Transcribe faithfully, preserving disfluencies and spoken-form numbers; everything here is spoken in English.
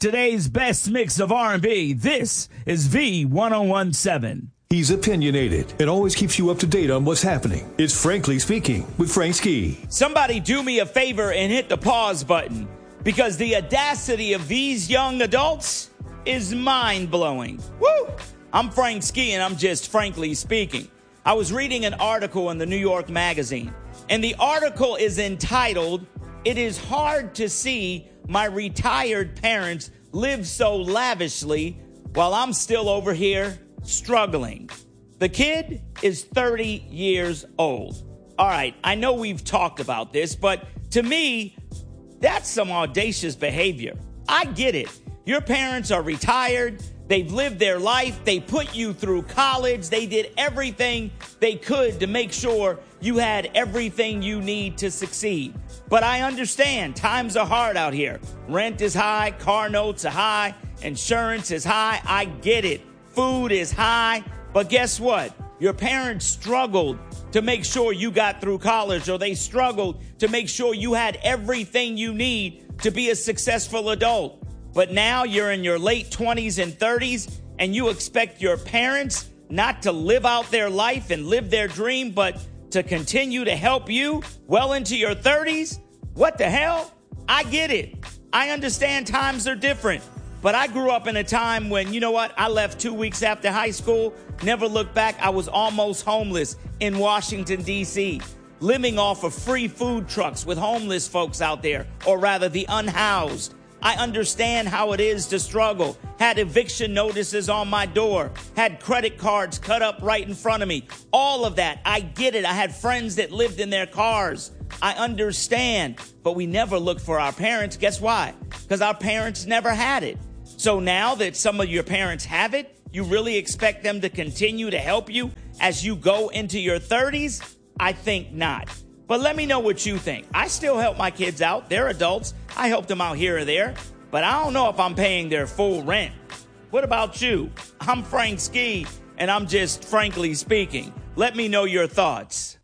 Today's best mix of R and B. This is V ten seventeen. He's opinionated and always keeps you up to date on what's happening. It's Frankly Speaking with Frank Ski. Somebody do me a favor and hit the pause button, because the audacity of these young adults is mind-blowing. Woo! I'm Frank Ski, and I'm just frankly speaking. I was reading an article in the New York Magazine, and the article is entitled, "It is hard to see my retired parents live so lavishly while I'm still over here struggling." The kid is thirty years old. All right, I know we've talked about this, but to me, that's some audacious behavior. I get it. Your parents are retired. They've lived their life. They put you through college. They did everything they could to make sure you had everything you need to succeed. But I understand times are hard out here. Rent is high. Car notes are high. Insurance is high. I get it. Food is high. But guess what? Your parents struggled to make sure you got through college, or they struggled to make sure you had everything you need to be a successful adult. But now you're in your late twenties and thirties, and you expect your parents not to live out their life and live their dream, but to continue to help you well into your thirties? What the hell? I get it. I understand times are different. But I grew up in a time when, you know what, I left two weeks after high school, never looked back. I was almost homeless in Washington, D C, living off of free food trucks with homeless folks out there, or rather the unhoused. I understand how it is to struggle. Had eviction notices on my door. Had credit cards cut up right in front of me. All of that, I get it. I had friends that lived in their cars. I understand. But we never looked for our parents. Guess why? Because our parents never had it. So now that some of your parents have it, you really expect them to continue to help you as you go into your thirties? I think not. But let me know what you think. I still help my kids out. They're adults. I help them out here or there. But I don't know if I'm paying their full rent. What about you? I'm Frank Ski, and I'm just frankly speaking. Let me know your thoughts.